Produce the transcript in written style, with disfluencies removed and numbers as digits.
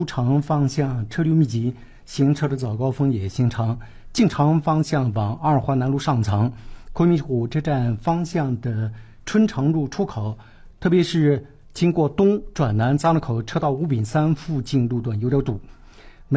出长方向车流密集，行车的早高峰也形成。进长方向往二环南路上层、昆明火车站方向的春城路出口，特别是经过东转南匝路口车道5/3附近路段有点堵。